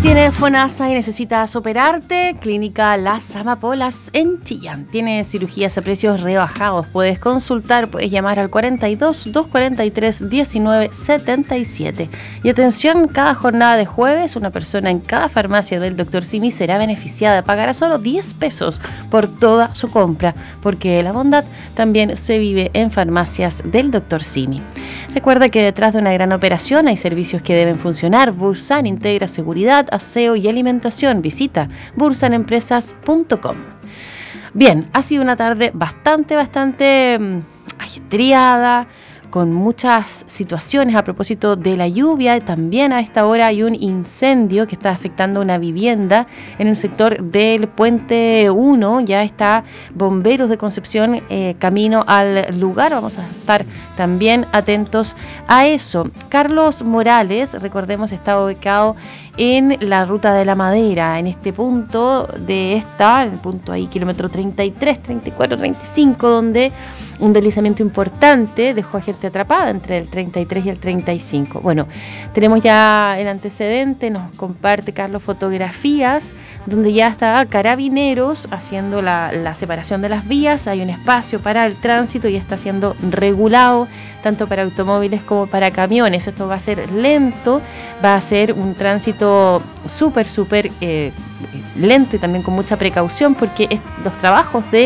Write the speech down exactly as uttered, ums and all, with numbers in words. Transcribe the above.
tienes FONASA y necesitas operarte, Clínica Las Amapolas en Chillán. Tiene cirugías a precios rebajados. Puedes consultar, puedes llamar al cuarenta y dos, doscientos cuarenta y tres, diecinueve setenta y siete. Y atención, cada jornada de jueves, una persona en cada farmacia del doctor Simi será beneficiada. Pagará solo diez pesos por toda su compra, porque la bondad también se vive en farmacias del doctor Simi. Recuerda que detrás de una gran operación hay servicios que deben funcionar. Bursan integra seguridad, aseo y alimentación. Visita bursan empresas punto com. Bien, ha sido una tarde bastante, bastante mmm, ajetreada, con muchas situaciones a propósito de la lluvia. También a esta hora hay un incendio que está afectando una vivienda en el sector del Puente uno. Ya está Bomberos de Concepción eh, camino al lugar. Vamos a estar también atentos a eso. Carlos Morales, recordemos, está ubicado en la Ruta de la Madera, en este punto de esta, en el punto ahí, kilómetro treinta y tres, treinta y cuatro, treinta y cinco, donde un deslizamiento importante dejó a gente atrapada entre el treinta y tres y el treinta y cinco. Bueno, tenemos ya el antecedente, nos comparte Carlos fotografías donde ya está Carabineros haciendo la, la separación de las vías. Hay un espacio para el tránsito y está siendo regulado tanto para automóviles como para camiones. Esto va a ser lento, va a ser un tránsito súper, súper eh, lento y también con mucha precaución, porque es, los trabajos de